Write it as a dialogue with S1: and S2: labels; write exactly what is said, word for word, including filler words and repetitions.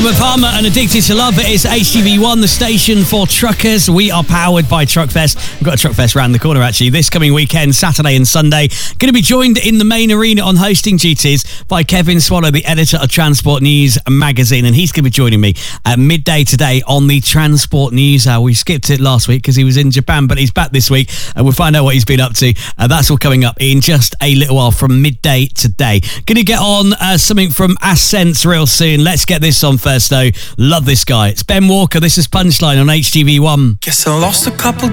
S1: Robert Palmer and Addicted to Love. It is H T V one, the station for truckers. We are powered by Truckfest. We've got a Truckfest round the corner, actually, this coming weekend, Saturday and Sunday. Going to be joined in the main arena on hosting duties by Kevin Swallow, the editor of Transport News magazine, and he's going to be joining me at midday today on the Transport News Hour. We skipped it last week because he was in Japan, but he's back this week, and we'll find out what he's been up to. Uh, that's all coming up in just a little while from midday today. Going to get on uh, something from Ascents real soon. Let's get this on first, though. Love this guy. It's Ben Walker. This is Punchline on H T V one.
S2: Guess I lost a couple